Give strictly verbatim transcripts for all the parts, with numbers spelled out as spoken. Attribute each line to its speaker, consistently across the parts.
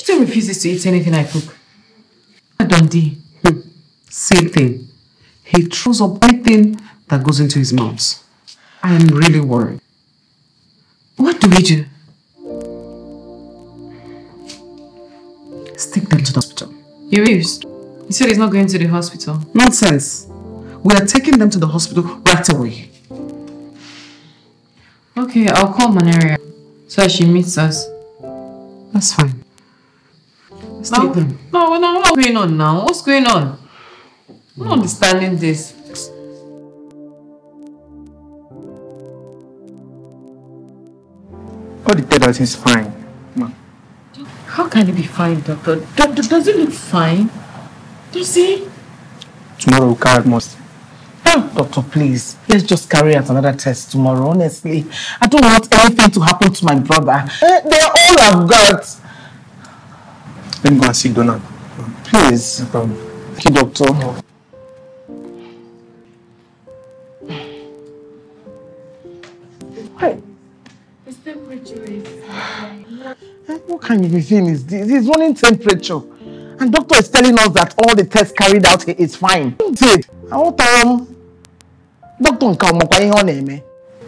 Speaker 1: Chito refuses to eat anything I cook.
Speaker 2: Dundee. Hmm. Same thing. He throws up anything that goes into his mouth. I am really worried.
Speaker 1: What do we do?
Speaker 2: Let's take them to the hospital.
Speaker 1: You refused? You said he's not going to the hospital.
Speaker 2: Nonsense. We are taking them to the hospital right away.
Speaker 1: Okay, I'll call Manaria so that she meets us.
Speaker 2: That's fine. Let's
Speaker 1: no,
Speaker 2: take them.
Speaker 1: No, no, what's going on now? What's going on? I'm not understanding this.
Speaker 3: All the test is fine. Ma.
Speaker 1: How can it be fine, doctor? Doctor, does it look fine? Does he?
Speaker 3: Tomorrow we'll carry most.
Speaker 4: Oh, doctor, please. Let's just carry out another test tomorrow. Honestly, I don't want anything to happen to my brother. Eh, they're all I've got.
Speaker 3: Let me go and see Donald.
Speaker 4: Please.
Speaker 3: No problem.
Speaker 4: Thank you, doctor. No. Hey.
Speaker 1: His temperature is
Speaker 4: What kind of a thing is this? He's running temperature. And doctor is telling us that all the tests carried out here is fine. Indeed. I want um Doctor Nkamokwa on name.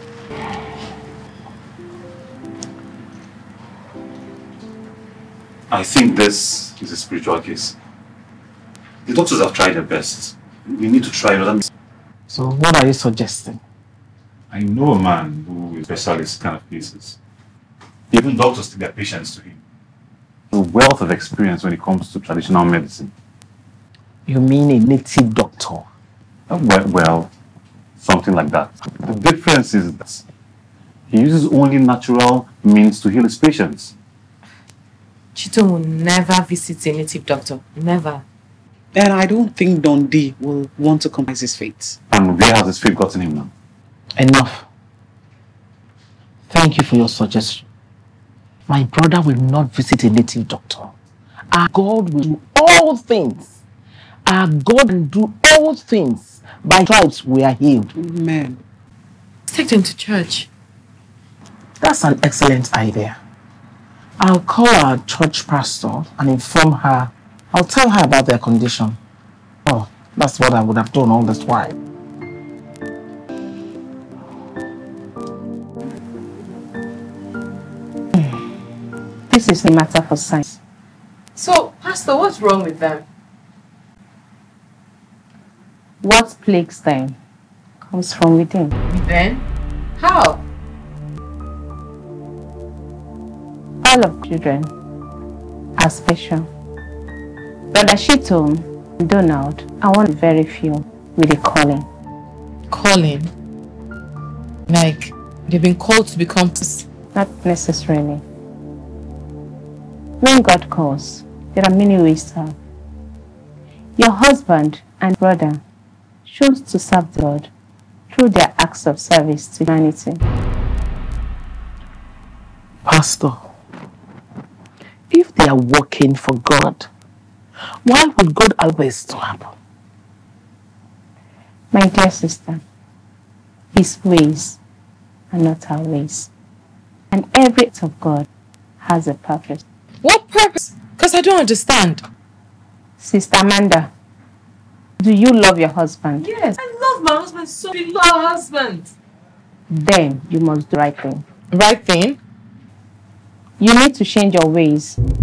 Speaker 5: I think this is a spiritual case. The doctors have tried their best. We need to try another.
Speaker 4: So what are you suggesting?
Speaker 5: I know a man who is specialist in kind of cases. Even doctors take their patients to him. A wealth of experience when it comes to traditional medicine.
Speaker 4: You mean a native doctor?
Speaker 5: Uh, well, well, something like that. The difference is that he uses only natural means to heal his patients.
Speaker 1: Chito will never visit a native doctor. Never.
Speaker 2: And I don't think Dundee will want to compromise his fate.
Speaker 5: And where has his fate gotten him now?
Speaker 4: Enough. Thank you for your suggestion. My brother will not visit a native doctor. Our God will do all things. Our God will do all things. By stripes we are healed.
Speaker 2: Amen.
Speaker 1: Let's take them to church.
Speaker 4: That's an excellent idea. I'll call our church pastor and inform her. I'll tell her about their condition. Oh, that's what I would have done all this while.
Speaker 6: This is a matter for science.
Speaker 1: So, Pastor, what's wrong with them?
Speaker 6: What plagues them comes from within.
Speaker 1: Within? How?
Speaker 6: All of children are special. Brother Chito and Donald are one of very few with a calling.
Speaker 1: Calling? Like, they've been called to become...
Speaker 6: Not necessarily. When God calls, there are many ways to help. Your husband and brother chose to serve the Lord through their acts of service to humanity.
Speaker 4: Pastor, if they are working for God, why would God allow this to happen?
Speaker 6: My dear sister, His ways are not our ways. And every act of God has a purpose.
Speaker 1: What purpose? Because I don't understand.
Speaker 6: Sister Amanda, do you love your husband?
Speaker 1: Yes, I love my husband so much. I love my husband.
Speaker 6: Then you must do the right thing.
Speaker 1: Right thing?
Speaker 6: You need to change your ways